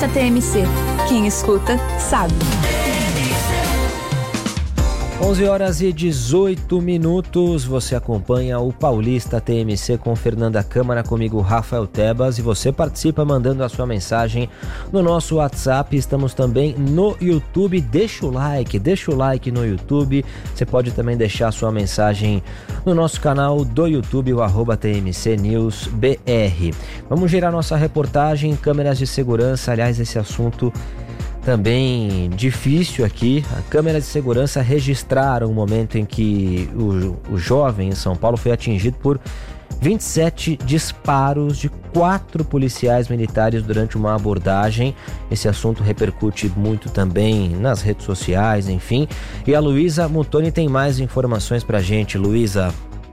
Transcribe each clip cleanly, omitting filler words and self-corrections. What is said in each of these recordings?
Paulista TMC. Quem escuta, sabe. 11h18, você acompanha o Paulista TMC com Fernanda Câmara, comigo Rafael Tebas, e você participa mandando a sua mensagem no nosso WhatsApp. Estamos também no YouTube, deixa o like no YouTube. Você pode também deixar a sua mensagem no nosso canal do YouTube, o @TMC News BR. Vamos girar nossa reportagem, câmeras de segurança. Aliás, esse assunto também difícil aqui. A câmera de segurança registraram o momento em que o jovem em São Paulo foi atingido por 27 disparos de 4 policiais militares durante uma abordagem. Esse assunto repercute muito também nas redes sociais, enfim. E a Luísa Mutoni tem mais informações pra gente. Luísa.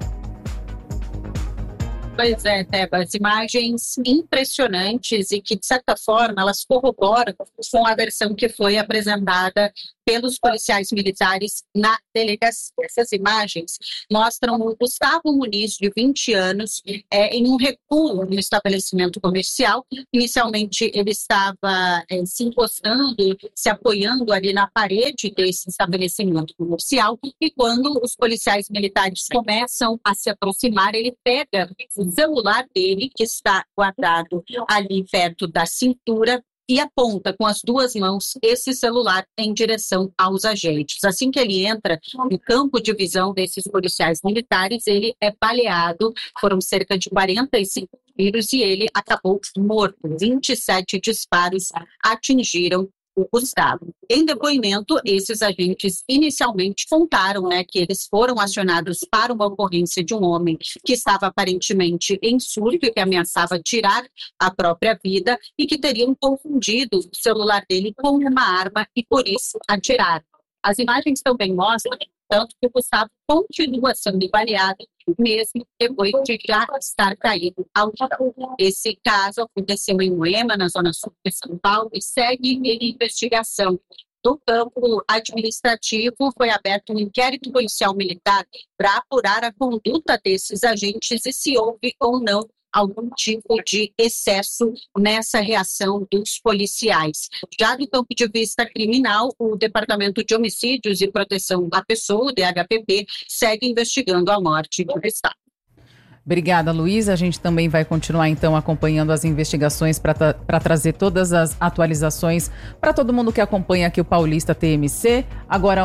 Pois é, Tebas, imagens impressionantes e que, de certa forma, elas corroboram com a versão que foi apresentada pelos policiais militares na delegacia. Essas imagens mostram o Gustavo Muniz, de 20 anos, em um recuo no estabelecimento comercial. Inicialmente, ele estava se encostando, se apoiando ali na parede desse estabelecimento comercial, e quando os policiais militares começam a se aproximar, ele pega o celular dele, que está guardado ali perto da cintura, e aponta com as duas mãos esse celular em direção aos agentes. Assim que ele entra no campo de visão desses policiais militares, ele é baleado. Foram cerca de 45 tiros e ele acabou morto. 27 disparos atingiram o Gustavo. Em depoimento, esses agentes inicialmente contaram, que eles foram acionados para uma ocorrência de um homem que estava aparentemente em surto e que ameaçava tirar a própria vida e que teriam confundido o celular dele com uma arma e por isso atiraram. As imagens também mostram, tanto que o Gustavo continua sendo baleado mesmo depois de já estar caído ao chão. Esse caso aconteceu em Moema, na zona sul de São Paulo, e segue em investigação. No campo administrativo, foi aberto um inquérito policial militar para apurar a conduta desses agentes e se houve ou não algum tipo de excesso nessa reação dos policiais. Já do campo de vista criminal, o Departamento de Homicídios e Proteção da Pessoa, o DHPP, segue investigando a morte do Gustavo. Obrigada, Luísa. A gente também vai continuar, então, acompanhando as investigações para trazer todas as atualizações para todo mundo que acompanha aqui o Paulista TMC. Agora,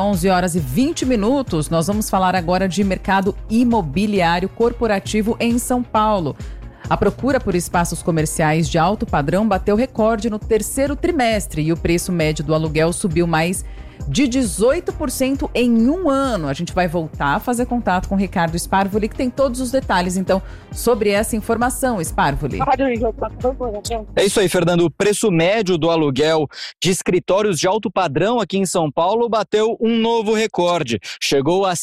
11h20, nós vamos falar agora de mercado imobiliário corporativo em São Paulo. A procura por espaços comerciais de alto padrão bateu recorde no terceiro trimestre e o preço médio do aluguel subiu mais de 18% em um ano. A gente vai voltar a fazer contato com o Ricardo Sparvoli, que tem todos os detalhes, então, sobre essa informação. Sparvoli. É isso aí, Fernando. O preço médio do aluguel de escritórios de alto padrão aqui em São Paulo bateu um novo recorde. Chegou a R$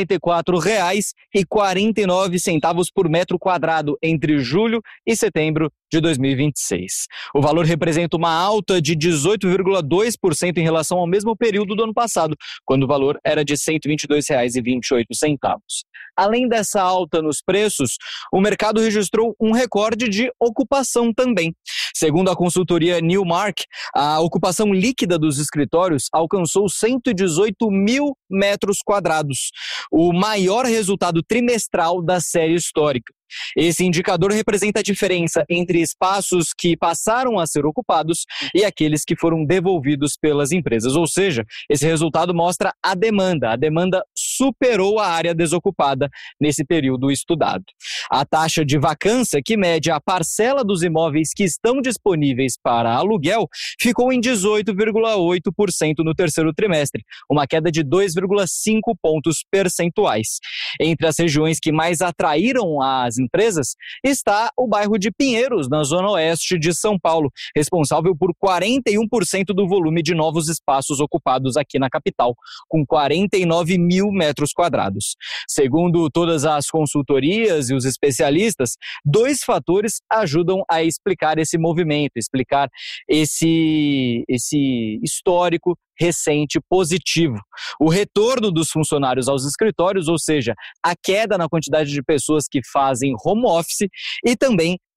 144,49 por metro quadrado entre julho e setembro de 2026. O valor representa uma alta de 18,2% em relação ao mesmo período do ano passado, quando o valor era de R$ 122,28. Além dessa alta nos preços, o mercado registrou um recorde de ocupação também. Segundo a consultoria Newmark, a ocupação líquida dos escritórios alcançou 118 mil metros quadrados, o maior resultado trimestral da série histórica. Esse indicador representa a diferença entre espaços que passaram a ser ocupados e aqueles que foram devolvidos pelas empresas. Ou seja, esse resultado mostra a demanda. A demanda superou a área desocupada nesse período estudado. A taxa de vacância, que mede a parcela dos imóveis que estão disponíveis para aluguel, ficou em 18,8% no terceiro trimestre, uma queda de 2,5 pontos percentuais. Entre as regiões que mais atraíram as empresas está o bairro de Pinheiros, na zona oeste de São Paulo, responsável por 41% do volume de novos espaços ocupados aqui na capital, com 49 mil metros quadrados. Segundo todas as consultorias e os especialistas, 2 fatores ajudam a explicar esse movimento, explicar esse histórico recente positivo. O retorno dos funcionários aos escritórios, ou seja, a queda na quantidade de pessoas que fazem home office, e também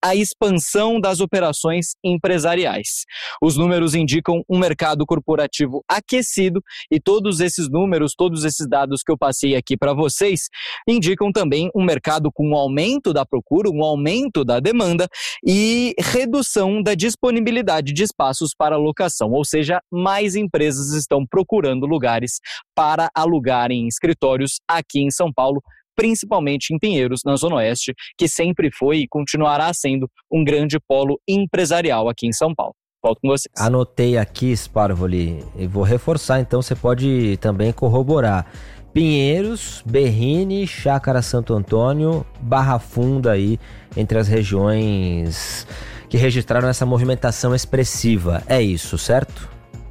a expansão das operações empresariais. Os números indicam um mercado corporativo aquecido e todos esses números, todos esses dados que eu passei aqui para vocês, indicam também um mercado com um aumento da procura, um aumento da demanda e redução da disponibilidade de espaços para locação, ou seja, mais empresas estão procurando lugares para alugarem escritórios aqui em São Paulo, principalmente em Pinheiros, na Zona Oeste, que sempre foi e continuará sendo um grande polo empresarial aqui em São Paulo. Volto com vocês. Anotei aqui, Sparvoli, e vou reforçar, então você pode também corroborar. Pinheiros, Berrini, Chácara Santo Antônio, Barra Funda aí, entre as regiões que registraram essa movimentação expressiva. É isso, certo?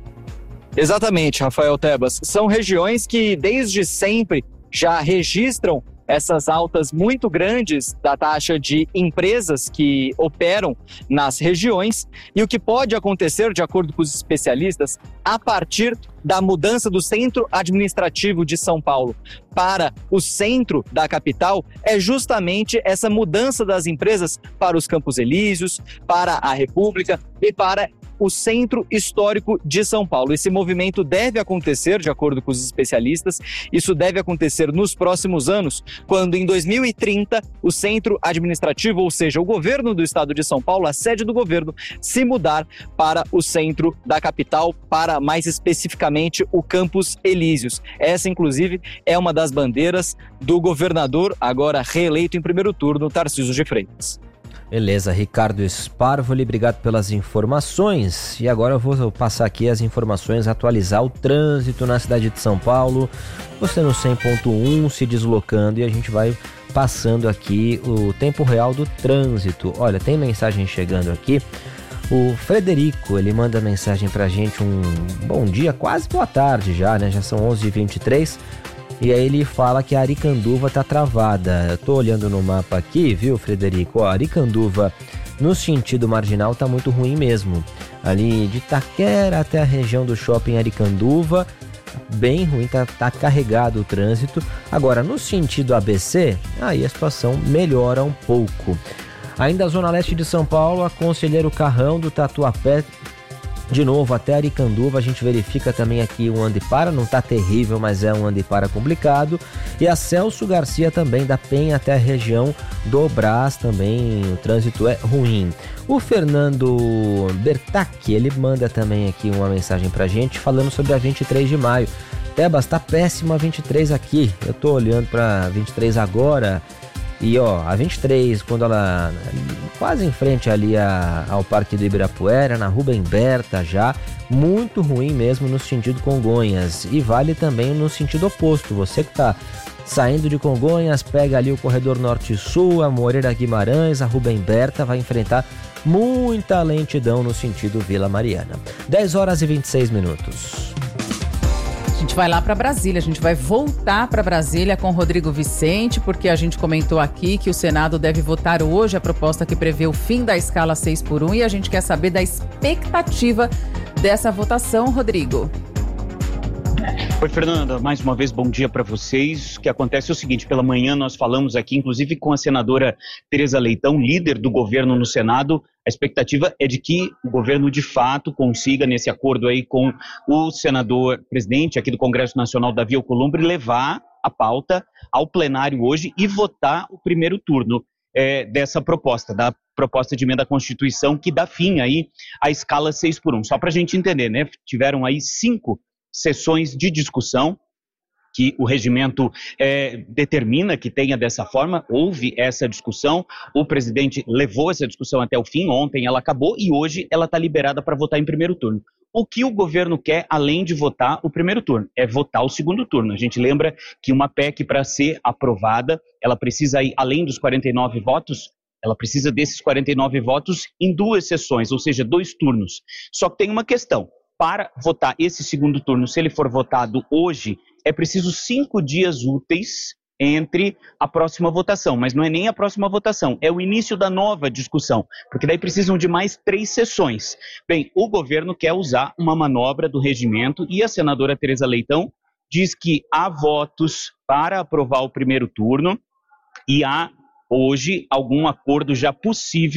Exatamente, Rafael Tebas. São regiões que desde sempre já registram essas altas muito grandes da taxa de empresas que operam nas regiões, e o que pode acontecer, de acordo com os especialistas, a partir da mudança do centro administrativo de São Paulo para o centro da capital, é justamente essa mudança das empresas para os Campos Elíseos, para a República e para o centro histórico de São Paulo. Esse movimento deve acontecer, de acordo com os especialistas, isso deve acontecer nos próximos anos, quando em 2030 o centro administrativo, ou seja, o governo do estado de São Paulo, a sede do governo, se mudar para o centro da capital, para mais especificamente o Campos Elíseos. Essa, inclusive, é uma das bandeiras do governador, agora reeleito em primeiro turno, Tarcísio de Freitas. Beleza, Ricardo Sparvoli, obrigado pelas informações. E agora eu vou passar aqui as informações, atualizar o trânsito na cidade de São Paulo. Você no 100.1 se deslocando e a gente vai passando aqui o tempo real do trânsito. Olha, tem mensagem chegando aqui. O Frederico, ele manda mensagem pra gente, um bom dia, quase boa tarde já, né? Já são 11h23. E aí ele fala que a Aricanduva tá travada. Eu tô olhando no mapa aqui, viu, Frederico? Ó, a Aricanduva no sentido marginal tá muito ruim mesmo. Ali de Itaquera até a região do shopping Aricanduva, bem ruim, tá carregado o trânsito. Agora, no sentido ABC, aí a situação melhora um pouco. Ainda a Zona Leste de São Paulo, a Conselheiro Carrão do Tatuapé, de novo, até Aricanduva, a gente verifica também aqui um anda e para, não tá terrível, mas é um anda e para complicado. E a Celso Garcia também, da Penha até a região do Brás, também o trânsito é ruim. O Fernando Bertacchi, ele manda também aqui uma mensagem pra gente, falando sobre a 23 de maio. Tebas, tá péssima a 23 aqui, eu tô olhando pra 23 agora. E ó, a 23, quando ela quase em frente ali ao Parque do Ibirapuera, na Rubem Berta já, muito ruim mesmo no sentido Congonhas. E vale também no sentido oposto, você que tá saindo de Congonhas, pega ali o corredor norte-sul, a Moreira Guimarães, a Rubem Berta, vai enfrentar muita lentidão no sentido Vila Mariana. 10h26. A gente vai lá para Brasília, a gente vai voltar para Brasília com Rodrigo Vicente, porque a gente comentou aqui que o Senado deve votar hoje a proposta que prevê o fim da escala 6x1 e a gente quer saber da expectativa dessa votação, Rodrigo. Oi, Fernanda, mais uma vez bom dia para vocês. O que acontece é o seguinte, pela manhã nós falamos aqui, inclusive com a senadora Tereza Leitão, líder do governo no Senado. A expectativa é de que o governo de fato consiga, nesse acordo aí com o senador presidente aqui do Congresso Nacional, Davi Alcolumbre, levar a pauta ao plenário hoje e votar o primeiro turno dessa proposta, da proposta de emenda à Constituição que dá fim aí à escala 6x1. Só para a gente entender, né? Tiveram aí 5 sessões de discussão que o regimento determina que tenha dessa forma. Houve essa discussão, o presidente levou essa discussão até o fim, ontem ela acabou e hoje ela está liberada para votar em primeiro turno. O que o governo quer, além de votar o primeiro turno, é votar o segundo turno. A gente lembra que uma PEC, para ser aprovada, ela precisa ir além dos 49 votos, ela precisa desses 49 votos em 2 sessões, ou seja, 2 turnos. Só que tem uma questão. Para votar esse segundo turno, se ele for votado hoje, é preciso 5 dias úteis entre a próxima votação, mas não é nem a próxima votação, é o início da nova discussão, porque daí precisam de mais 3 sessões. Bem, o governo quer usar uma manobra do regimento e a senadora Tereza Leitão diz que há votos para aprovar o primeiro turno e há hoje algum acordo já possível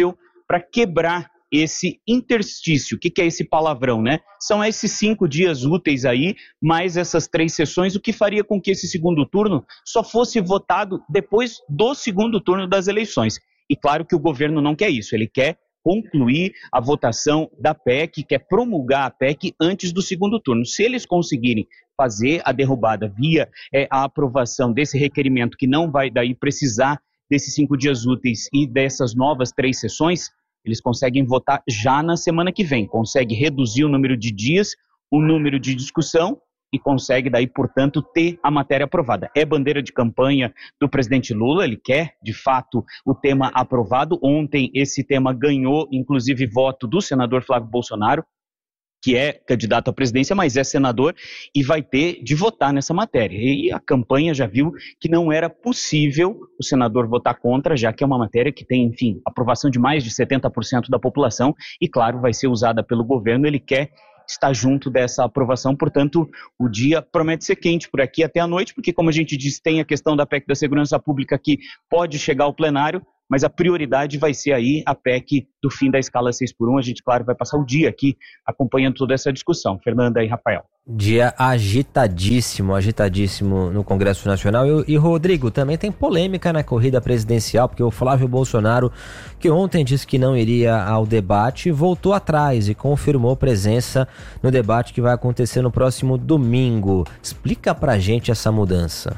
para quebrar esse interstício. O que é esse palavrão, né? São esses 5 dias úteis aí, mais essas 3 sessões, o que faria com que esse segundo turno só fosse votado depois do segundo turno das eleições. E claro que o governo não quer isso, ele quer concluir a votação da PEC, quer promulgar a PEC antes do segundo turno. Se eles conseguirem fazer a derrubada via a aprovação desse requerimento, que não vai daí precisar desses 5 dias úteis e dessas novas 3 sessões, eles conseguem votar já na semana que vem, consegue reduzir o número de dias, o número de discussão e consegue daí, portanto, ter a matéria aprovada. É bandeira de campanha do presidente Lula, ele quer, de fato, o tema aprovado. Ontem esse tema ganhou, inclusive, voto do senador Flávio Bolsonaro, que é candidato à presidência, mas é senador e vai ter de votar nessa matéria. E a campanha já viu que não era possível o senador votar contra, já que é uma matéria que tem, enfim, aprovação de mais de 70% da população e, claro, vai ser usada pelo governo. Ele quer estar junto dessa aprovação, portanto, o dia promete ser quente por aqui até a noite, porque, como a gente disse, tem a questão da PEC da segurança pública que pode chegar ao plenário, mas a prioridade vai ser aí a PEC do fim da escala 6x1. A gente, claro, vai passar o dia aqui acompanhando toda essa discussão. Fernanda e Rafael. Dia agitadíssimo no Congresso Nacional. E Rodrigo, também tem polêmica na corrida presidencial, porque o Flávio Bolsonaro, que ontem disse que não iria ao debate, voltou atrás e confirmou presença no debate que vai acontecer no próximo domingo. Explica pra gente essa mudança.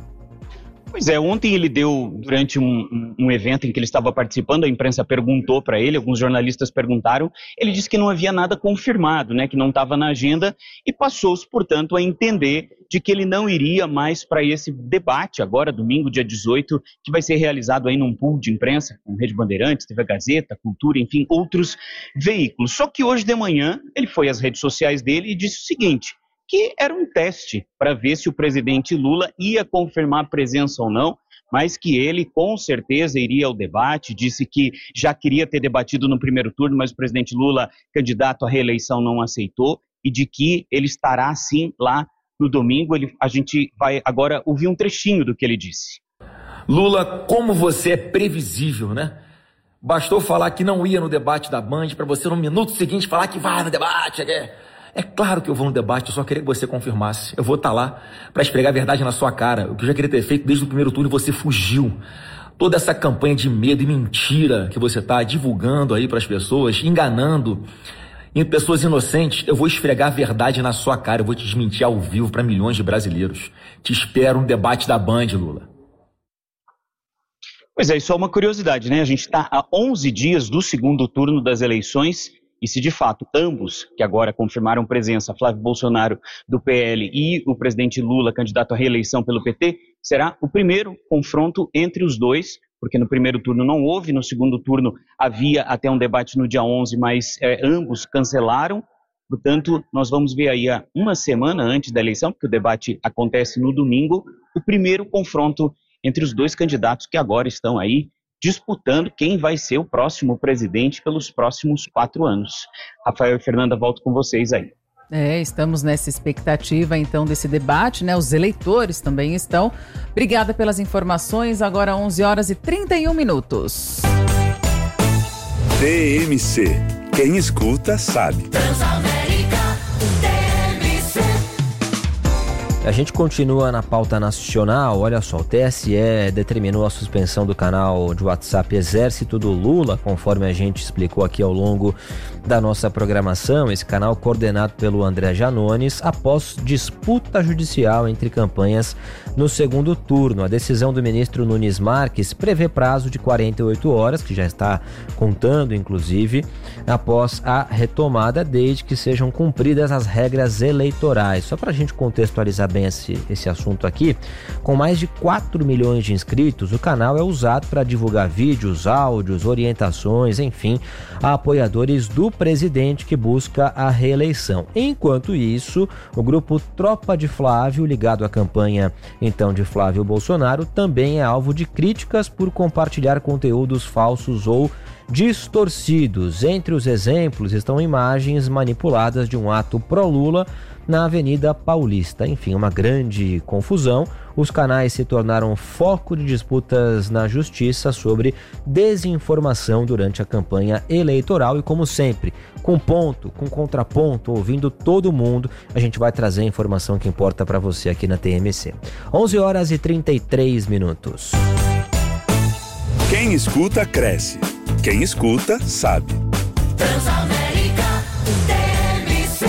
Pois é, ontem ele deu, durante um evento em que ele estava participando, a imprensa perguntou para ele, alguns jornalistas perguntaram, ele disse que não havia nada confirmado, né, que não estava na agenda e passou-se, portanto, a entender de que ele não iria mais para esse debate, agora, domingo, dia 18, que vai ser realizado aí num pool de imprensa, com Rede Bandeirantes, TV Gazeta, Cultura, enfim, outros veículos. Só que hoje de manhã ele foi às redes sociais dele e disse o seguinte, que era um teste para ver se o presidente Lula ia confirmar a presença ou não, mas que ele com certeza iria ao debate, disse que já queria ter debatido no primeiro turno, mas o presidente Lula, candidato à reeleição, não aceitou, e de que ele estará sim lá no domingo. A gente vai agora ouvir um trechinho do que ele disse. Lula, como você é previsível, né? Bastou falar que não ia no debate da Band para você no minuto seguinte falar que vai no debate, É claro que eu vou no debate, eu só queria que você confirmasse. Eu vou estar lá para esfregar a verdade na sua cara. O que eu já queria ter feito desde o primeiro turno, você fugiu. Toda essa campanha de medo e mentira que você está divulgando aí para as pessoas, enganando em pessoas inocentes, eu vou esfregar a verdade na sua cara. Eu vou te desmentir ao vivo para milhões de brasileiros. Te espero no debate da Band, Lula. Pois é, isso é uma curiosidade, né? A gente está a 11 dias do segundo turno das eleições. E se de fato ambos, que agora confirmaram presença, Flávio Bolsonaro do PL e o presidente Lula, candidato à reeleição pelo PT, será o primeiro confronto entre os dois, porque no primeiro turno não houve, no segundo turno havia até um debate no dia 11, mas ambos cancelaram. Portanto, nós vamos ver aí a uma semana antes da eleição, porque o debate acontece no domingo, o primeiro confronto entre os dois candidatos que agora estão aí disputando quem vai ser o próximo presidente pelos próximos 4 anos. Rafael e Fernanda, volto com vocês aí. Estamos nessa expectativa, então, desse debate, né? Os eleitores também estão. Obrigada pelas informações. Agora 11h31. TMC. Quem escuta, sabe. A gente continua na pauta nacional. Olha só, o TSE determinou a suspensão do canal de WhatsApp Exército do Lula, conforme a gente explicou aqui ao longo da nossa programação. Esse canal coordenado pelo André Janones, após disputa judicial entre campanhas no segundo turno. A decisão do ministro Nunes Marques prevê prazo de 48 horas, que já está contando, inclusive, após a retomada, desde que sejam cumpridas as regras eleitorais. Só para a gente contextualizar bem esse assunto aqui, com mais de 4 milhões de inscritos, o canal é usado para divulgar vídeos, áudios, orientações, enfim, a apoiadores do presidente que busca a reeleição. Enquanto isso, o grupo Tropa de Flávio, ligado à campanha então de Flávio Bolsonaro, também é alvo de críticas por compartilhar conteúdos falsos ou distorcidos. Entre os exemplos estão imagens manipuladas de um ato pró-Lula na Avenida Paulista. Enfim, uma grande confusão. os canais se tornaram foco de disputas na justiça sobre desinformação durante a campanha eleitoral e, como sempre, com ponto, com contraponto, ouvindo todo mundo, a gente vai trazer a informação que importa para você aqui na TMC. 11 horas e 33 minutos. Quem escuta, cresce. Quem escuta, sabe. Transamérica TMC.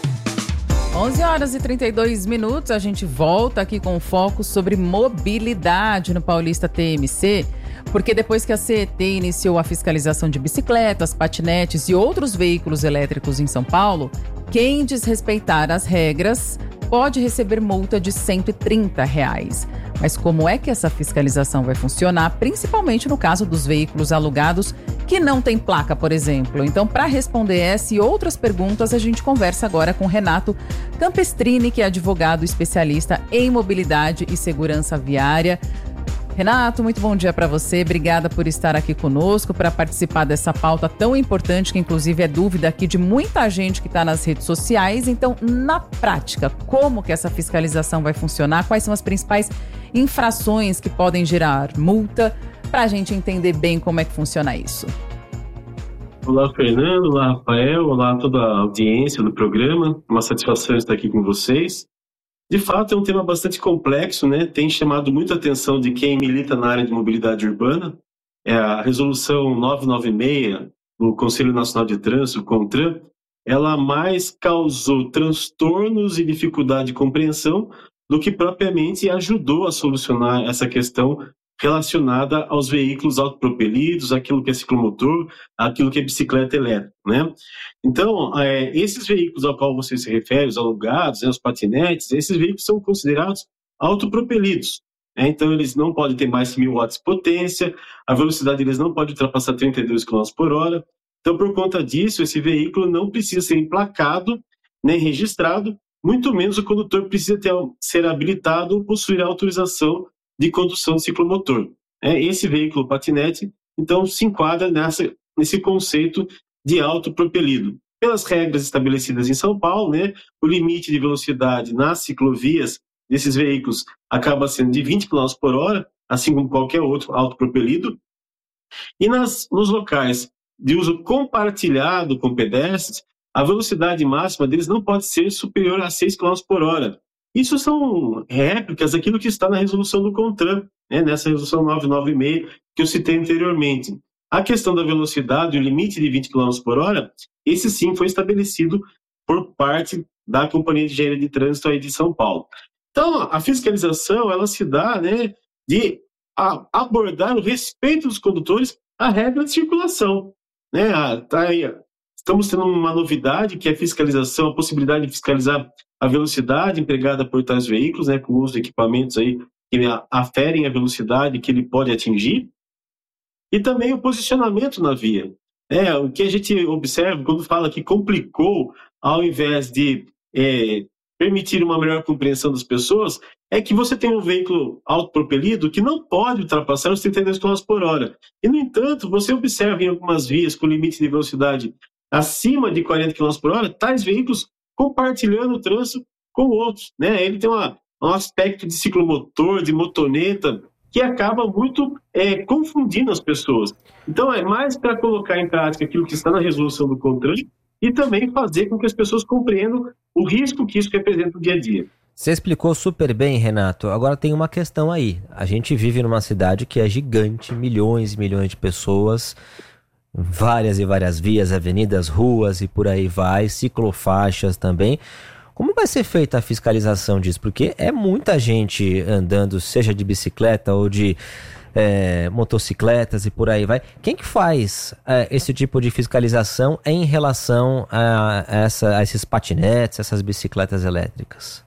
11 horas e 32 minutos, a gente volta aqui com foco sobre mobilidade no Paulista TMC, porque depois que a CET iniciou a fiscalização de bicicletas, patinetes e outros veículos elétricos em São Paulo, quem desrespeitar as regras pode receber multa de R$ 130. Mas como é que essa fiscalização vai funcionar, principalmente no caso dos veículos alugados que não têm placa, por exemplo? Então, para responder essa e outras perguntas, a gente conversa agora com Renato Campestrini, que é advogado especialista em mobilidade e segurança viária. Renato, muito bom dia para você. Obrigada por estar aqui conosco para participar dessa pauta tão importante, que inclusive é dúvida aqui de muita gente que está nas redes sociais. Então, na prática, como que essa fiscalização vai funcionar? Quais são as principais infrações que podem gerar multa? Para a gente entender bem como é que funciona isso. Olá, Fernando. Olá, Rafael. Olá a toda a audiência do programa. Uma satisfação estar aqui com vocês. De fato, é um tema bastante complexo, né? Tem chamado muita atenção de quem milita na área de mobilidade urbana. A resolução 996 do Conselho Nacional de Trânsito, CONTRAN, ela mais causou transtornos e dificuldade de compreensão do que propriamente ajudou a solucionar essa questão relacionada aos veículos autopropelidos, aquilo que é ciclomotor, aquilo que é bicicleta elétrica, né? Então, esses veículos ao qual você se refere, os alugados, os patinetes, esses veículos são considerados autopropelidos, né? Então, eles não podem ter mais de 1.000 watts de potência, a velocidade deles não pode ultrapassar 32 km por hora. Então, por conta disso, esse veículo não precisa ser emplacado, nem registrado, muito menos o condutor precisa ser habilitado ou possuir autorização de condução de ciclomotor. Esse veículo patinete, então, se enquadra nesse conceito de autopropelido. Pelas regras estabelecidas em São Paulo, né, o limite de velocidade nas ciclovias desses veículos acaba sendo de 20 km por hora, assim como qualquer outro autopropelido. E nos locais de uso compartilhado com pedestres, a velocidade máxima deles não pode ser superior a 6 km por hora. Isso são réplicas daquilo que está na resolução do CONTRAN, né, nessa resolução 996 que eu citei anteriormente. A questão da velocidade, o limite de 20 km por hora, esse sim foi estabelecido por parte da Companhia de Engenharia de Trânsito aí de São Paulo. Então, a fiscalização, ela se dá, né, de abordar o respeito dos condutores à regra de circulação, né? Estamos tendo uma novidade, que é a fiscalização, a possibilidade de fiscalizar a velocidade empregada por tais veículos, né, com o uso de equipamentos aí que aferem a velocidade que ele pode atingir, e também o posicionamento na via. O que a gente observa quando fala que complicou, ao invés de permitir uma melhor compreensão das pessoas, é que você tem um veículo autopropelido que não pode ultrapassar os 32 km por hora. E, no entanto, você observa em algumas vias com limite de velocidade acima de 40 km por hora, tais veículos compartilhando o trânsito com outros, né? Ele tem um aspecto de ciclomotor, de motoneta, que acaba muito confundindo as pessoas. Então, é mais para colocar em prática aquilo que está na resolução do CONTRAN e também fazer com que as pessoas compreendam o risco que isso representa no dia a dia. Você explicou super bem, Renato. Agora tem uma questão aí. A gente vive numa cidade que é gigante, milhões e milhões de pessoas, várias e várias vias, avenidas, ruas e por aí vai, ciclofaixas também. Como vai ser feita a fiscalização disso? Porque é muita gente andando, seja de bicicleta ou de motocicletas e por aí vai. Quem que faz esse tipo de fiscalização em relação a esses patinetes, essas bicicletas elétricas?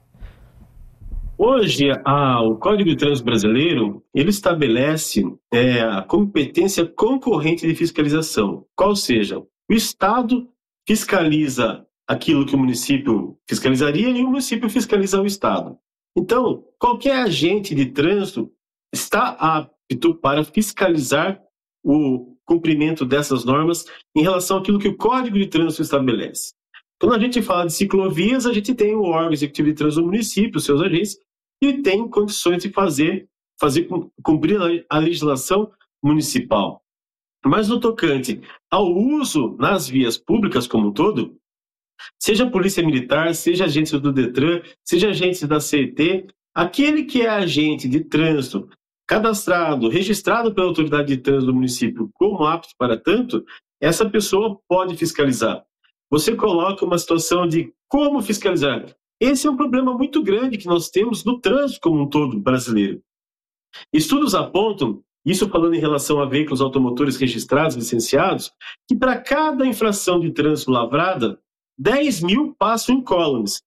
Hoje, o Código de Trânsito Brasileiro, ele estabelece a competência concorrente de fiscalização. Qual seja, o Estado fiscaliza aquilo que o município fiscalizaria e o município fiscaliza o Estado. Então, qualquer agente de trânsito está apto para fiscalizar o cumprimento dessas normas em relação àquilo que o Código de Trânsito estabelece. Quando a gente fala de ciclovias, a gente tem o órgão executivo de trânsito do município, os seus agentes, e tem condições de cumprir a legislação municipal. Mas no tocante ao uso nas vias públicas como um todo, seja polícia militar, seja agentes do Detran, seja agentes da CET, aquele que é agente de trânsito cadastrado, registrado pela autoridade de trânsito do município como apto para tanto, essa pessoa pode fiscalizar. Você coloca uma situação de como fiscalizar. Esse é um problema muito grande que nós temos no trânsito como um todo brasileiro. Estudos apontam, isso falando em relação a veículos automotores registrados, licenciados, que para cada infração de trânsito lavrada, 10 mil passam incólumes.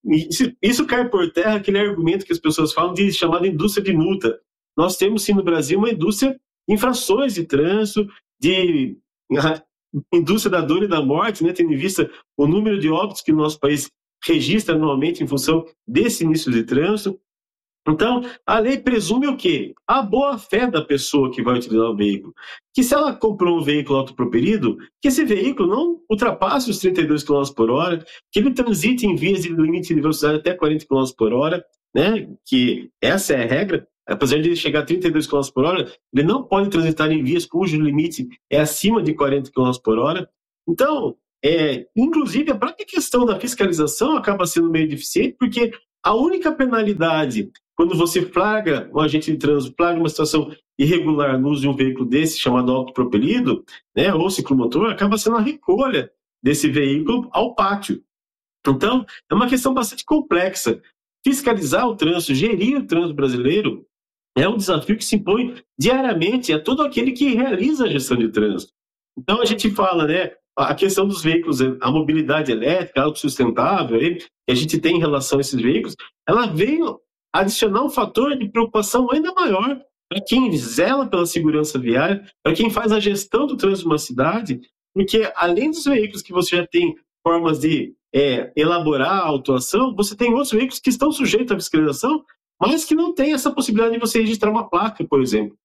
Isso cai por terra aquele argumento que as pessoas falam de chamada indústria de multa. Nós temos, sim, no Brasil, uma indústria de infrações de trânsito, de indústria da dor e da morte, né, tendo em vista o número de óbitos que o nosso país registra anualmente em função desse início de trânsito. Então, a lei presume o quê? A boa-fé da pessoa que vai utilizar o veículo. Que se ela comprou um veículo autopropelido, que esse veículo não ultrapasse os 32 km por hora, que ele transite em vias de limite de velocidade até 40 km por hora, né? Que essa é a regra. Apesar de ele chegar a 32 km por hora, ele não pode transitar em vias cujo limite é acima de 40 km por hora. Então, inclusive, a própria questão da fiscalização acaba sendo meio deficiente, porque a única penalidade quando você flagra um agente de trânsito, flagra uma situação irregular no uso de um veículo desse, chamado autopropelido, né, ou ciclomotor, acaba sendo a recolha desse veículo ao pátio. Então, é uma questão bastante complexa. Fiscalizar o trânsito, gerir o trânsito brasileiro, é um desafio que se impõe diariamente a todo aquele que realiza a gestão de trânsito. Então, a gente fala, né, a questão dos veículos, a mobilidade elétrica, autossustentável, que a gente tem em relação a esses veículos, ela veio adicionar um fator de preocupação ainda maior para quem zela pela segurança viária, para quem faz a gestão do trânsito de uma cidade, porque além dos veículos que você já tem formas de elaborar a autuação, você tem outros veículos que estão sujeitos à fiscalização, mas que não tem essa possibilidade de você registrar uma placa, por exemplo.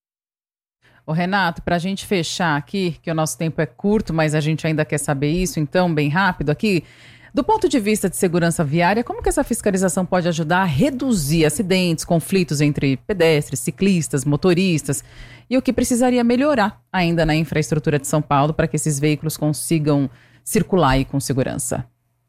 Ô Renato, para a gente fechar aqui, que o nosso tempo é curto, mas a gente ainda quer saber isso, então, bem rápido aqui, do ponto de vista de segurança viária, como que essa fiscalização pode ajudar a reduzir acidentes, conflitos entre pedestres, ciclistas, motoristas, e o que precisaria melhorar ainda na infraestrutura de São Paulo para que esses veículos consigam circular aí com segurança?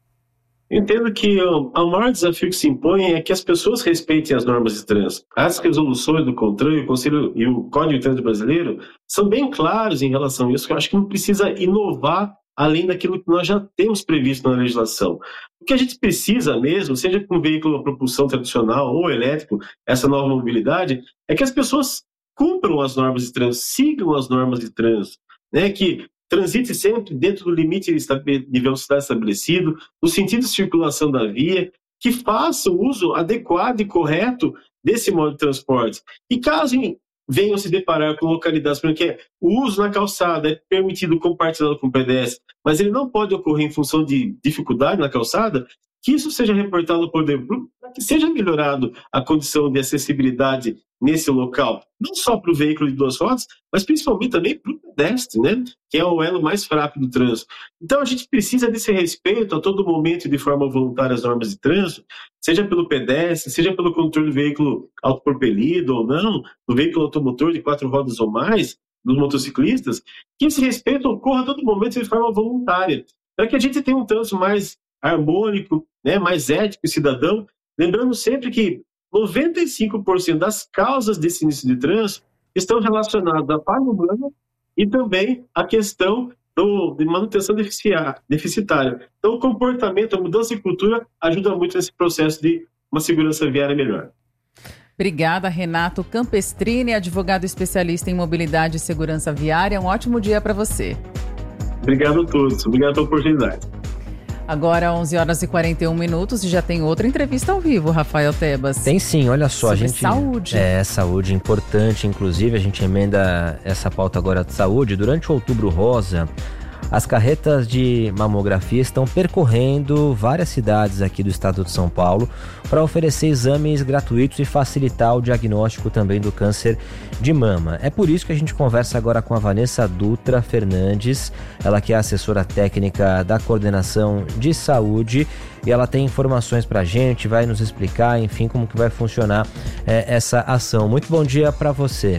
Entendo que o maior desafio que se impõe é que as pessoas respeitem as normas de trânsito. As resoluções do CONTRAN, o Conselho e o Código de Trânsito Brasileiro são bem claros em relação a isso, que eu acho que não precisa inovar além daquilo que nós já temos previsto na legislação. O que a gente precisa mesmo, seja com veículo a propulsão tradicional ou elétrico, essa nova mobilidade, é que as pessoas cumpram as normas de trânsito, sigam as normas de trânsito, né? Que transite sempre dentro do limite de velocidade estabelecido, no sentido de circulação da via, que faça o uso adequado e correto desse modo de transporte. E caso venham se deparar com localidades, porque o uso na calçada é permitido compartilhado com o pedestre, mas ele não pode ocorrer em função de dificuldade na calçada, que isso seja reportado ao poder público, para que seja melhorado a condição de acessibilidade nesse local, não só para o veículo de duas rodas, mas principalmente também para o pedestre, né? Que é o elo mais fraco do trânsito. Então a gente precisa desse respeito a todo momento de forma voluntária às normas de trânsito, seja pelo pedestre, seja pelo condutor do veículo autopropelido ou não, do veículo automotor de 4 rodas ou mais, dos motociclistas, que esse respeito ocorra a todo momento de forma voluntária, para que a gente tenha um trânsito mais harmônico, né, mais ético e cidadão, lembrando sempre que 95% das causas desse início de trânsito estão relacionadas à falha humana e também à questão de manutenção deficitária. Então, o comportamento, a mudança de cultura ajuda muito nesse processo de uma segurança viária melhor. Obrigada, Renato Campestrini, advogado especialista em mobilidade e segurança viária. Um ótimo dia para você. Obrigado a todos. Obrigado pela oportunidade. Agora, 11h41 e já tem outra entrevista ao vivo, Rafael Tebas. Tem sim, olha só. Sobre a gente saúde. Saúde importante, inclusive, a gente emenda essa pauta agora de saúde. Durante o Outubro Rosa, As carretas de mamografia estão percorrendo várias cidades aqui do estado de São Paulo para oferecer exames gratuitos e facilitar o diagnóstico também do câncer de mama. É por isso que a gente conversa agora com a Vanessa Dutra Fernandes, ela que é assessora técnica da Coordenação de Saúde, e ela tem informações para a gente, vai nos explicar, enfim, como que vai funcionar essa ação. Muito bom dia para você.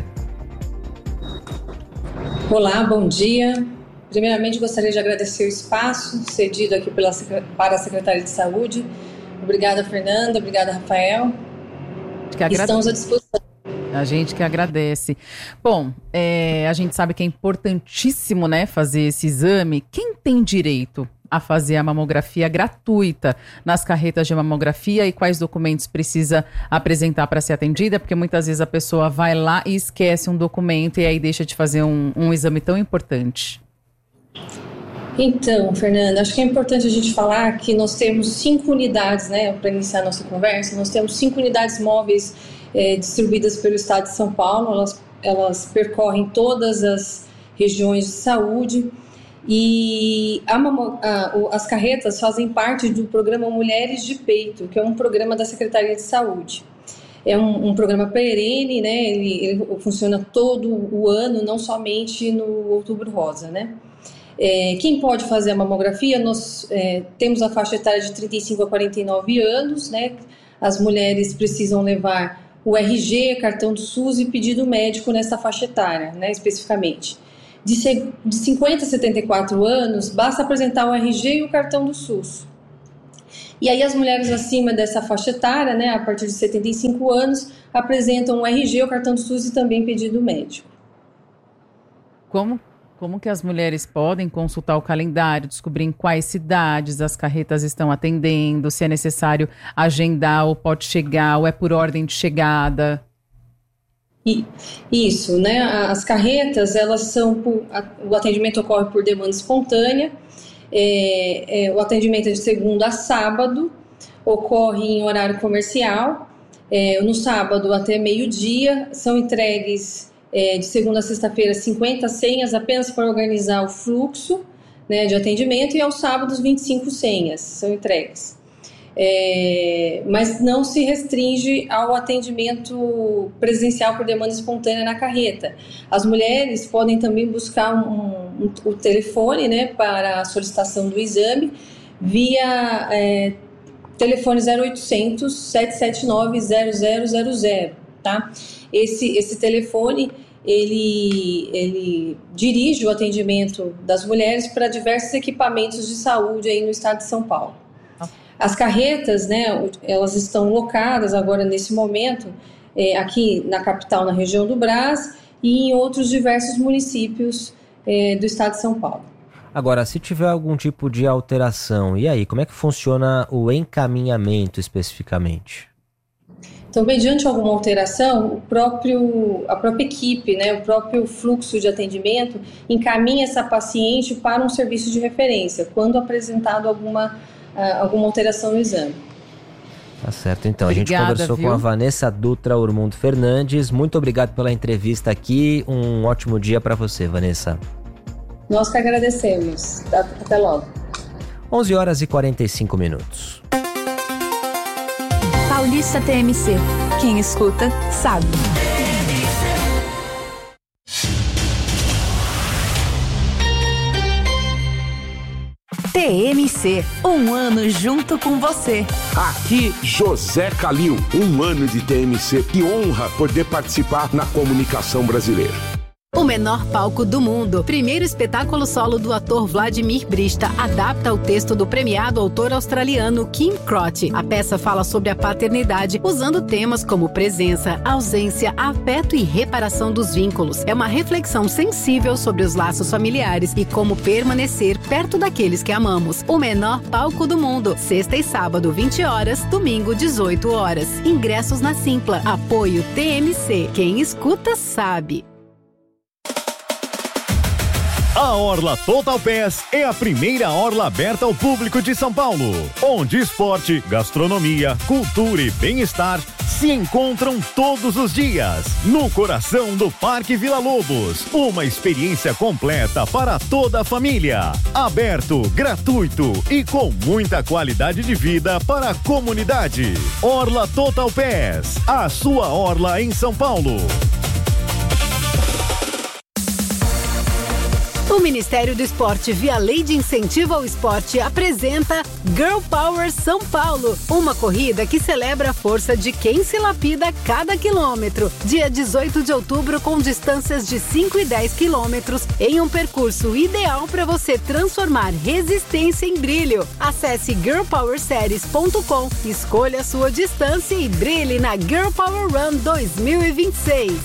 Olá, bom dia. Primeiramente, gostaria de agradecer o espaço cedido aqui para a Secretaria de Saúde. Obrigada, Fernanda. Obrigada, Rafael. Estamos à disposição. A gente que agradece. Bom, a gente sabe que é importantíssimo, né, fazer esse exame. Quem tem direito a fazer a mamografia gratuita nas carretas de mamografia e quais documentos precisa apresentar para ser atendida? Porque muitas vezes a pessoa vai lá e esquece um documento e aí deixa de fazer um exame tão importante. Então, Fernanda, acho que é importante a gente falar que nós temos 5 unidades, né, para iniciar a nossa conversa, nós temos 5 unidades móveis distribuídas pelo estado de São Paulo, elas percorrem todas as regiões de saúde. E as carretas fazem parte do programa Mulheres de Peito, que é um programa da Secretaria de Saúde. É um programa perene, né? Ele funciona todo o ano, não somente no Outubro Rosa, né? Quem pode fazer a mamografia? Nós temos a faixa etária de 35 a 49 anos, né? As mulheres precisam levar o RG, cartão do SUS e pedido médico nessa faixa etária, né? Especificamente. De 50 a 74 anos, basta apresentar o RG e o cartão do SUS. E aí as mulheres acima dessa faixa etária, né, a partir de 75 anos, apresentam o RG, o cartão do SUS e também pedido médico. Como que as mulheres podem consultar o calendário, descobrir em quais cidades as carretas estão atendendo, se é necessário agendar ou pode chegar, ou é por ordem de chegada? Isso, né? As carretas, o atendimento ocorre por demanda espontânea, o atendimento é de segunda a sábado, ocorre em horário comercial, no sábado até meio-dia, são entregues de segunda a sexta-feira 50 senhas apenas para organizar o fluxo, né, de atendimento, e aos sábados 25 senhas são entregues. Mas não se restringe ao atendimento presencial por demanda espontânea na carreta. As mulheres podem também buscar o telefone, né, para a solicitação do exame via telefone 0800 779 0000, tá? Esse telefone ele dirige o atendimento das mulheres para diversos equipamentos de saúde aí no estado de São Paulo. As carretas, né, elas estão locadas agora nesse momento aqui na capital, na região do Brás e em outros diversos municípios do estado de São Paulo. Agora, se tiver algum tipo de alteração, e aí, como é que funciona o encaminhamento especificamente? Então, mediante alguma alteração, a própria equipe, né, o próprio fluxo de atendimento encaminha essa paciente para um serviço de referência, quando apresentado alguma alteração no exame. Tá certo, então. Obrigada, a gente conversou com a Vanessa Dutra Ormundo Fernandes. Muito obrigado pela entrevista aqui. Um ótimo dia para você, Vanessa. Nós que agradecemos. Até logo. 11 horas e 45 minutos. Paulista TMC. Quem escuta, sabe. TMC, um ano junto com você. Aqui, José Calil, um ano de TMC. Que honra poder participar na comunicação brasileira. O menor palco do mundo. Primeiro espetáculo solo do ator Vladimir Brista adapta o texto do premiado autor australiano Kim Crotty. A peça fala sobre a paternidade usando temas como presença, ausência, afeto e reparação dos vínculos. É uma reflexão sensível sobre os laços familiares e como permanecer perto daqueles que amamos. O menor palco do mundo. Sexta e sábado, 20 horas. Domingo, 18 horas. Ingressos na Simpla. Apoio TMC. Quem escuta, sabe. A Orla Total Pass é a primeira orla aberta ao público de São Paulo, onde esporte, gastronomia, cultura e bem-estar se encontram todos os dias no coração do Parque Vila Lobos. Uma experiência completa para toda a família. Aberto, gratuito e com muita qualidade de vida para a comunidade. Orla Total Pass, a sua orla em São Paulo. O Ministério do Esporte, via Lei de Incentivo ao Esporte, apresenta Girl Power São Paulo, uma corrida que celebra a força de quem se lapida a cada quilômetro. Dia 18 de outubro, com distâncias de 5 e 10 quilômetros, em um percurso ideal para você transformar resistência em brilho. Acesse girlpowerseries.com, escolha a sua distância e brilhe na Girl Power Run 2026.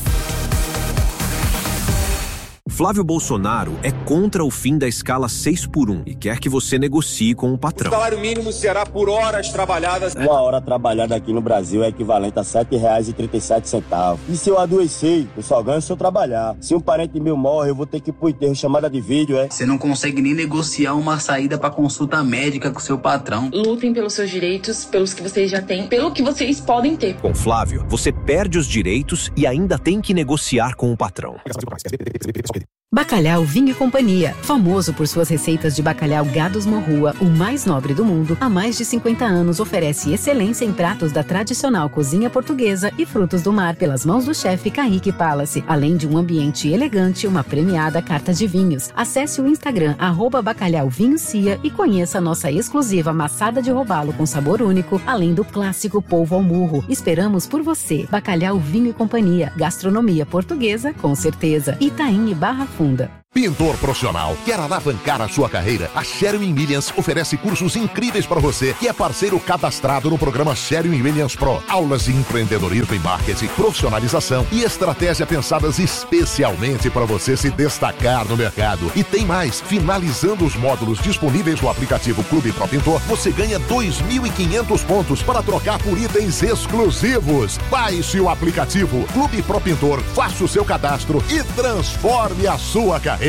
Flávio Bolsonaro é contra o fim da escala 6x1 e quer que você negocie com o patrão. O salário mínimo será por horas trabalhadas. Uma hora trabalhada aqui no Brasil é equivalente a R$ 7,37. E se eu adoecer, eu só ganho se eu trabalhar. Se um parente meu morre, eu vou ter que ir pro enterro, chamada de vídeo, Você não consegue nem negociar uma saída pra consulta médica com seu patrão. Lutem pelos seus direitos, pelos que vocês já têm, pelo que vocês podem ter. Com Flávio, você perde os direitos e ainda tem que negociar com o patrão. Bacalhau Vinho e Companhia, famoso por suas receitas de bacalhau Gados Morrua, o mais nobre do mundo, há mais de 50 anos oferece excelência em pratos da tradicional cozinha portuguesa e frutos do mar pelas mãos do chefe Kaique Palace, além de um ambiente elegante e uma premiada carta de vinhos. Acesse o Instagram @bacalhauvinhocia e conheça a nossa exclusiva maçada de robalo com sabor único, além do clássico polvo ao murro. Esperamos por você. Bacalhau Vinho e Companhia, gastronomia portuguesa com certeza. Itaim e Barra Funda. Pintor profissional, quer alavancar a sua carreira? A Sherwin-Williams oferece cursos incríveis para você, que é parceiro cadastrado no programa Sherwin-Williams Pro. Aulas de empreendedorismo e marketing, profissionalização e estratégia pensadas especialmente para você se destacar no mercado. E tem mais, finalizando os módulos disponíveis no aplicativo Clube Pro Pintor, você ganha 2.500 pontos para trocar por itens exclusivos. Baixe o aplicativo Clube Pro Pintor, faça o seu cadastro e transforme a sua carreira.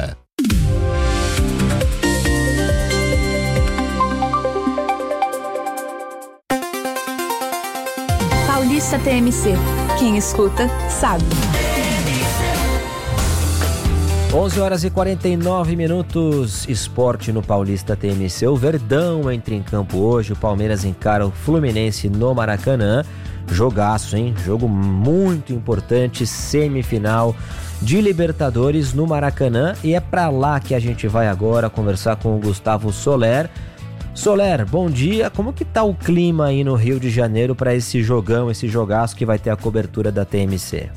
Paulista TMC. Quem escuta, sabe. 11h49, esporte no Paulista TMC. O Verdão entra em campo hoje, o Palmeiras encara o Fluminense no Maracanã. Jogaço, hein? Jogo muito importante, semifinal de Libertadores no Maracanã. E é pra lá que a gente vai agora conversar com o Gustavo Soler. Soler, bom dia. Como que tá o clima aí no Rio de Janeiro para esse jogão, esse jogaço que vai ter a cobertura da TMC?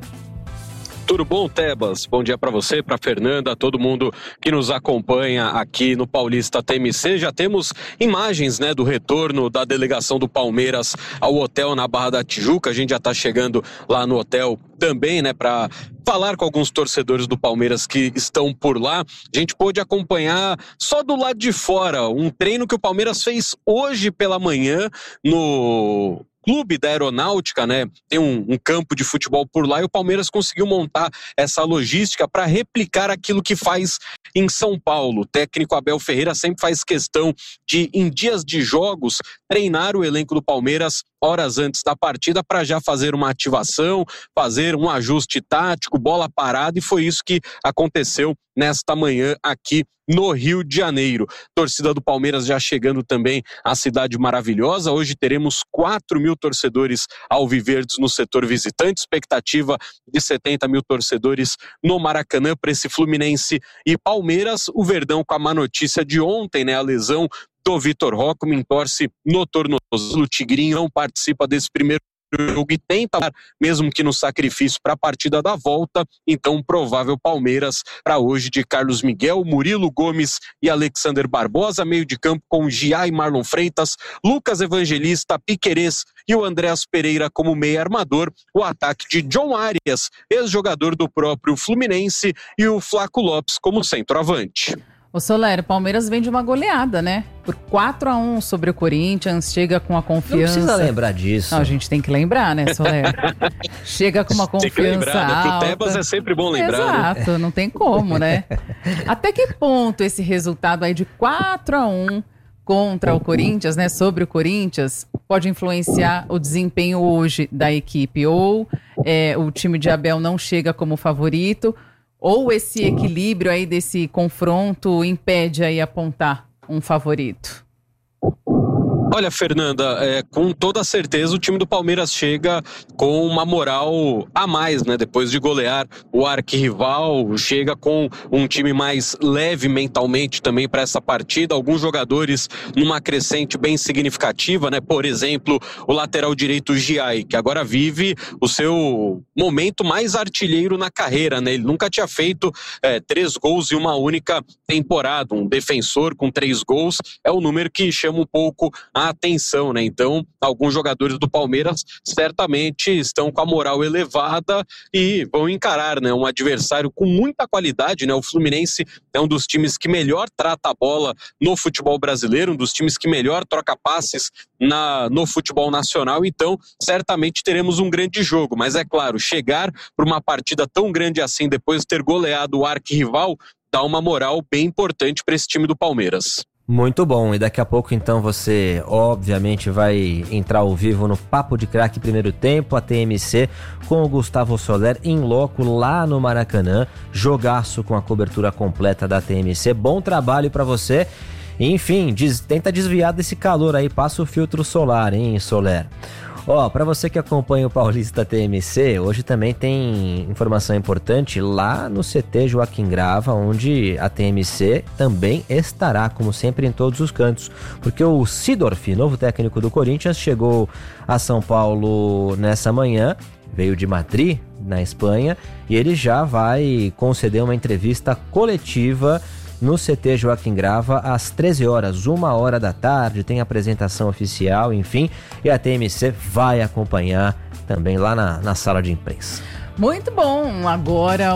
Tudo bom, Tebas? Bom dia para você, para Fernanda, todo mundo que nos acompanha aqui no Paulista TMC. Já temos imagens, do retorno da delegação do Palmeiras ao hotel na Barra da Tijuca. A gente já está chegando lá no hotel também, para falar com alguns torcedores do Palmeiras que estão por lá. A gente pôde acompanhar só do lado de fora um treino que o Palmeiras fez hoje pela manhã no Clube da Aeronáutica, tem um campo de futebol por lá e o Palmeiras conseguiu montar essa logística para replicar aquilo que faz em São Paulo. O técnico Abel Ferreira sempre faz questão de, em dias de jogos, treinar o elenco do Palmeiras horas antes da partida para já fazer uma ativação, fazer um ajuste tático, bola parada, e foi isso que aconteceu nesta manhã aqui no Rio de Janeiro. Torcida do Palmeiras já chegando também à Cidade Maravilhosa. Hoje teremos 4.000 torcedores alviverdes no setor visitante, expectativa de 70 mil torcedores no Maracanã para esse Fluminense e Palmeiras. O Verdão com a má notícia de ontem, a lesão do Vitor Roque, me entorce no tornozelo. O Tigrinho não participa desse primeiro jogo e tenta, mesmo que no sacrifício, para a partida da volta. Então, provável Palmeiras para hoje de Carlos Miguel, Murilo Gomes e Alexander Barbosa, meio de campo com Gia e Marlon Freitas, Lucas Evangelista, Piquerez e o Andréas Pereira como meia armador, o ataque de John Arias, ex-jogador do próprio Fluminense, e o Flaco Lopes como centroavante. O Soler, o Palmeiras vem de uma goleada, por 4-1 sobre o Corinthians, chega com a confiança... Não precisa lembrar disso. Não, a gente tem que lembrar, Soler? Chega com uma confiança alta. Pro Tebas é sempre bom lembrar. Exato, não tem como, Até que ponto esse resultado aí de 4-1 contra o Corinthians, né? Sobre o Corinthians, pode influenciar o desempenho hoje da equipe. Ou o time de Abel não chega como favorito, ou esse equilíbrio aí desse confronto impede aí apontar um favorito. Olha, Fernanda, com toda certeza o time do Palmeiras chega com uma moral a mais, né? Depois de golear o arquirrival, chega com um time mais leve mentalmente também para essa partida. Alguns jogadores numa crescente bem significativa, né? Por exemplo, o lateral direito Giai, que agora vive o seu momento mais artilheiro na carreira, né? Ele nunca tinha feito 3 gols em uma única temporada. Um defensor com 3 gols é um número que chama um pouco a atenção, né? Então, alguns jogadores do Palmeiras certamente estão com a moral elevada e vão encarar, né, um adversário com muita qualidade, né? O Fluminense é um dos times que melhor trata a bola no futebol brasileiro, um dos times que melhor troca passes no futebol nacional, então certamente teremos um grande jogo, mas é claro, chegar para uma partida tão grande assim depois de ter goleado o arquirrival dá uma moral bem importante para esse time do Palmeiras. Muito bom, e daqui a pouco então você obviamente vai entrar ao vivo no Papo de Craque Primeiro Tempo, a TMC, com o Gustavo Soler em loco lá no Maracanã, jogaço com a cobertura completa da TMC, bom trabalho pra você, enfim, tenta desviar desse calor aí, passa o filtro solar, hein, Soler? Para você que acompanha o Paulista TMC, hoje também tem informação importante lá no CT Joaquim Grava, onde a TMC também estará, como sempre, em todos os cantos, porque o Seedorf, novo técnico do Corinthians, chegou a São Paulo nessa manhã, veio de Madrid, na Espanha, e ele já vai conceder uma entrevista coletiva no CT Joaquim Grava, às 13 horas, 1h da tarde, tem apresentação oficial, enfim, e a TMC vai acompanhar também lá na sala de imprensa. Muito bom, agora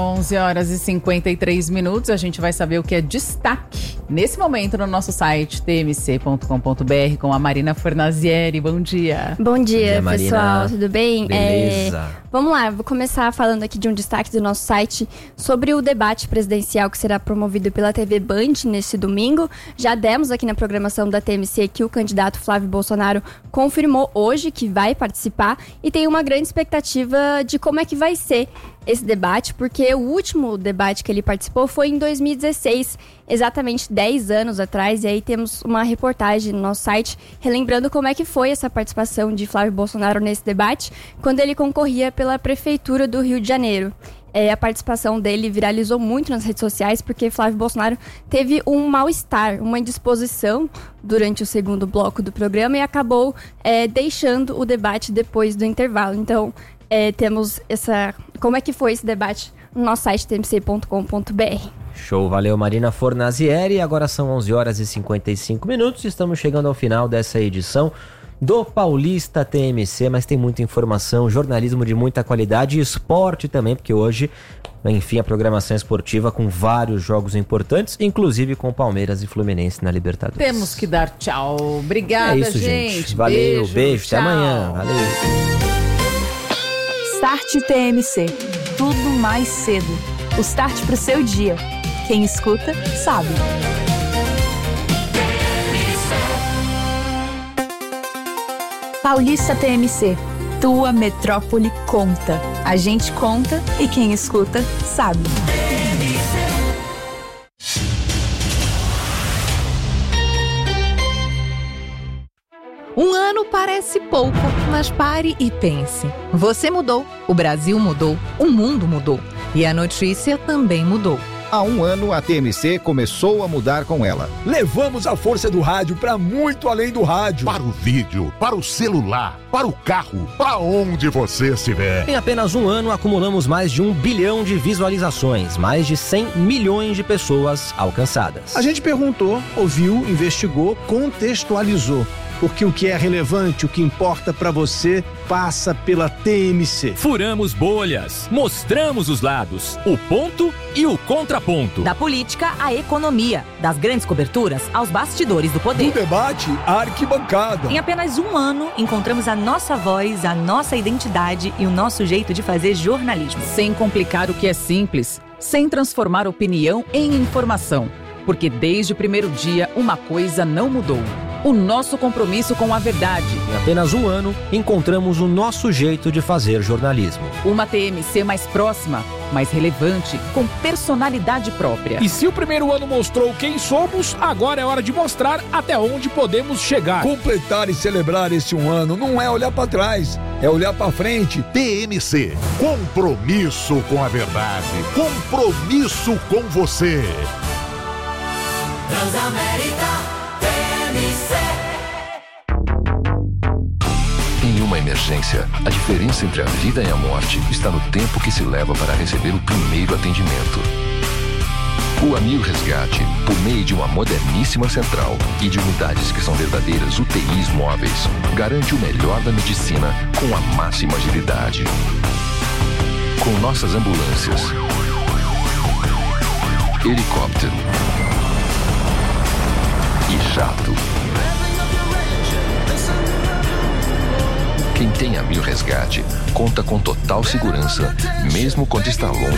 11h53, a gente vai saber o que é destaque nesse momento no nosso site tmc.com.br com a Marina Fornazieri. Bom dia. Bom dia, pessoal, tudo bem? Beleza. Vamos lá, vou começar falando aqui de um destaque do nosso site sobre o debate presidencial que será promovido pela TV Band nesse domingo. Já demos aqui na programação da TMC que o candidato Flávio Bolsonaro confirmou hoje que vai participar e tem uma grande expectativa de como é que vai ser esse debate, porque o último debate que ele participou foi em 2016, exatamente 10 anos atrás, e aí temos uma reportagem no nosso site relembrando como é que foi essa participação de Flávio Bolsonaro nesse debate, quando ele concorria pela Prefeitura do Rio de Janeiro. A participação dele viralizou muito nas redes sociais, porque Flávio Bolsonaro teve um mal-estar, uma indisposição durante o segundo bloco do programa e acabou deixando o debate depois do intervalo. Então, temos como é que foi esse debate no nosso site tmc.com.br. Show, valeu Marina Fornazieri. Agora são 11h55, estamos chegando ao final dessa edição do Paulista TMC, mas tem muita informação, jornalismo de muita qualidade e esporte também, porque hoje, enfim, a programação esportiva com vários jogos importantes, inclusive com Palmeiras e Fluminense na Libertadores. Temos que dar tchau. Obrigada, isso, gente. Valeu, beijo, até amanhã. Valeu. Start TMC. Tudo mais cedo. O start pro seu dia. Quem escuta, sabe. Paulista TMC. Tua metrópole conta. A gente conta e quem escuta, sabe. Um ano parece pouco, mas pare e pense. Você mudou, o Brasil mudou, o mundo mudou e a notícia também mudou. Há um ano, a TMC começou a mudar com ela. Levamos a força do rádio para muito além do rádio. Para o vídeo, para o celular, para o carro, para onde você estiver. Em apenas um ano, acumulamos mais de 1 bilhão de visualizações, mais de 100 milhões de pessoas alcançadas. A gente perguntou, ouviu, investigou, contextualizou. Porque o que é relevante, o que importa para você, passa pela TMC. Furamos bolhas, mostramos os lados, o ponto e o contraponto. Da política à economia, das grandes coberturas aos bastidores do poder. Do debate à arquibancada. Em apenas um ano, encontramos a nossa voz, a nossa identidade e o nosso jeito de fazer jornalismo. Sem complicar o que é simples, sem transformar opinião em informação. Porque desde o primeiro dia, uma coisa não mudou: o nosso compromisso com a verdade. Em apenas um ano, encontramos o nosso jeito de fazer jornalismo. Uma TMC mais próxima, mais relevante, com personalidade própria. E se o primeiro ano mostrou quem somos, agora é hora de mostrar até onde podemos chegar. Completar e celebrar esse um ano não é olhar para trás, é olhar para frente. TMC, compromisso com a verdade, compromisso com você. Transamérica TMC. Em uma emergência, a diferença entre a vida e a morte está no tempo que se leva para receber o primeiro atendimento. O Amil Resgate, por meio de uma moderníssima central e de unidades que são verdadeiras UTIs móveis, garante o melhor da medicina com a máxima agilidade. Com nossas ambulâncias, helicóptero e jato. Quem tem Amil Resgate conta com total segurança, mesmo quando está longe